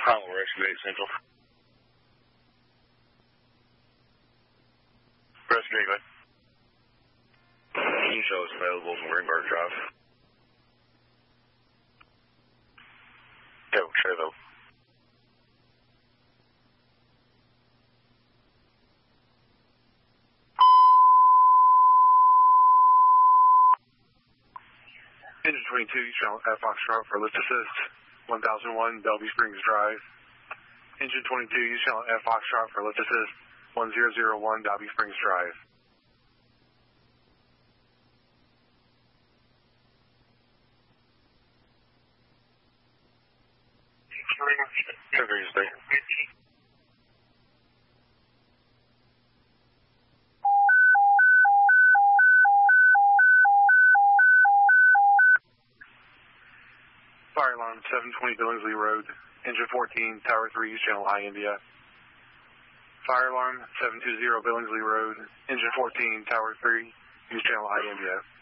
We're Rescue 8 Central. Rescue 8, go ahead. Can you show us available from Greenberg Drive? Yeah, we'll share though. Engine 22, channel F Foxtrot for lift assist, 1001 Bellevue Springs Drive. Engine 22, channel F Foxtrot for lift assist, 1001 Bellevue Springs Drive. Fire alarm 720 Billingsley Road, engine 14, Tower 3, channel I India. Fire alarm 720 Billingsley Road, engine 14, Tower 3, channel I India.